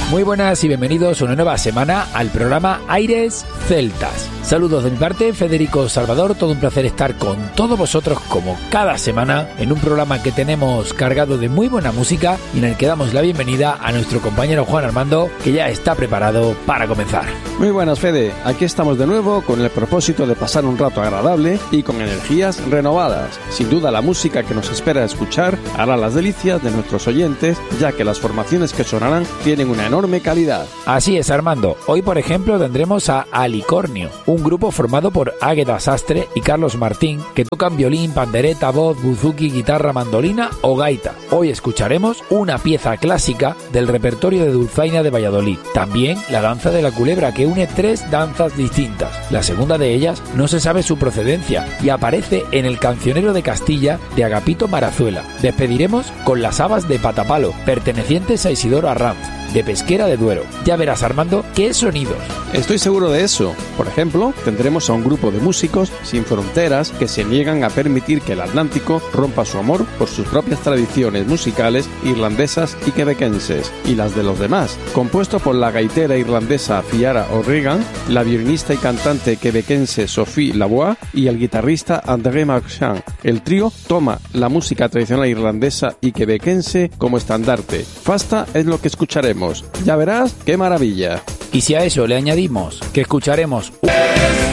Muy buenas y bienvenidos una nueva semana al programa Aires Celtas. Saludos de mi parte, Federico Salvador, todo un placer estar con todos vosotros como cada semana en un programa que tenemos cargado de muy buena música y en el que damos la bienvenida a nuestro compañero Juan Armando, que ya está preparado para comenzar. Muy buenas, Fede, aquí estamos de nuevo con el propósito de pasar un rato agradable y con energías renovadas. Sin duda la música que nos espera escuchar hará las delicias de nuestros oyentes, ya que las formaciones que sonarán tienen una enorme calidad. Así es, Armando. Hoy, por ejemplo, tendremos a Alicornio, un grupo formado por Águeda Sastre y Carlos Martín, que tocan violín, pandereta, voz, buzuki, guitarra, mandolina o gaita. Hoy escucharemos una pieza clásica del repertorio de Dulzaina de Valladolid. También la danza de la culebra, que une tres danzas distintas. La segunda de ellas no se sabe su procedencia y aparece en el Cancionero de Castilla de Agapito Marazuela. Despediremos con las habas de Patapalo, pertenecientes a Isidoro Arranz, de Pesquera de Duero. Ya verás, Armando, qué sonidos. Estoy seguro de eso. Por ejemplo, tendremos a un grupo de músicos sin fronteras que se niegan a permitir que el Atlántico rompa su amor por sus propias tradiciones musicales irlandesas y quebequenses, y las de los demás. Compuesto por la gaitera irlandesa Fiara O'Regan, la violinista y cantante quebequense Sophie Lavoie y el guitarrista André Marchand. El trío toma la música tradicional irlandesa y quebequense como estandarte. Fasta es lo que escucharemos. Ya verás qué maravilla. Y si a eso le añadimos que escucharemos